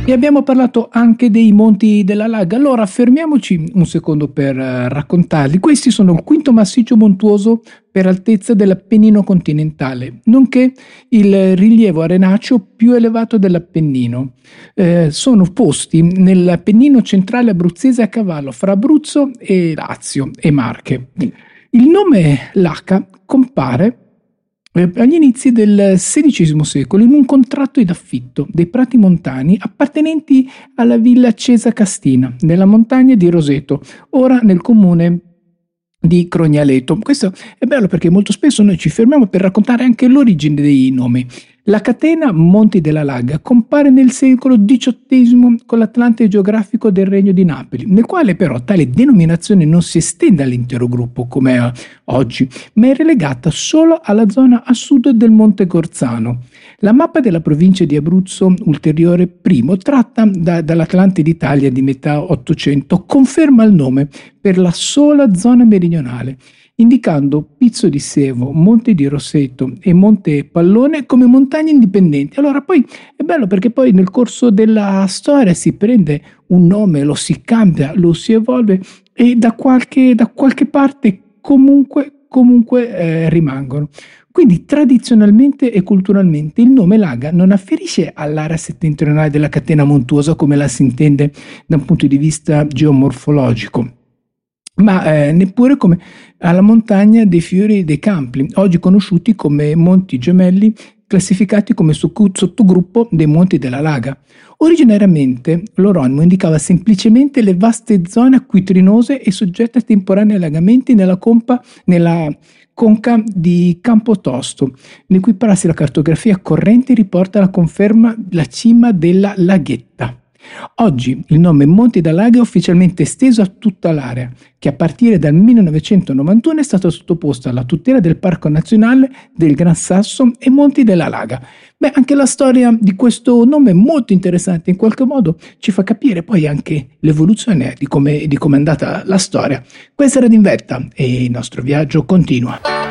E abbiamo parlato anche dei monti della Laga. Allora fermiamoci un secondo per raccontarli. Questi sono il quinto massiccio montuoso per altezza dell'Appennino continentale, nonché il rilievo arenaceo più elevato dell'Appennino. Sono posti nell'Appennino centrale abruzzese a cavallo fra Abruzzo e Lazio e Marche. Il nome Laca compare agli inizi del XVI secolo in un contratto in affitto dei prati montani appartenenti alla villa Cesa Castina, nella montagna di Roseto, ora nel comune di Crognaleto. Questo è bello perché molto spesso noi ci fermiamo per raccontare anche l'origine dei nomi. La catena Monti della Laga compare nel secolo XVIII con l'Atlante geografico del Regno di Napoli, nel quale però tale denominazione non si estende all'intero gruppo come è oggi, ma è relegata solo alla zona a sud del Monte Gorzano. La mappa della provincia di Abruzzo ulteriore primo, tratta dall'Atlante d'Italia di metà Ottocento, conferma il nome per la sola zona meridionale, indicando Pizzo di Sevo, Monte di Roseto e Monte Pallone come montagne indipendenti. Allora poi è bello perché poi nel corso della storia si prende un nome, lo si cambia, lo si evolve e da qualche parte comunque rimangono. Quindi tradizionalmente e culturalmente il nome Laga non afferisce all'area settentrionale della catena montuosa come la si intende da un punto di vista geomorfologico, ma neppure come alla montagna dei Fiori dei Campi, oggi conosciuti come Monti Gemelli, classificati come sottogruppo dei Monti della Laga. Originariamente l'oronimo indicava semplicemente le vaste zone acquitrinose e soggette a temporanei allagamenti nella conca di Campotosto, in cui prassi la cartografia corrente riporta la conferma la cima della laghetta. Oggi il nome Monti della Laga è ufficialmente esteso a tutta l'area, che a partire dal 1991 è stata sottoposta alla tutela del Parco Nazionale del Gran Sasso e Monti della Laga. Beh, anche la storia di questo nome è molto interessante, in qualche modo ci fa capire poi anche l'evoluzione di come è andata la storia. Questa era D'Invetta e il nostro viaggio continua.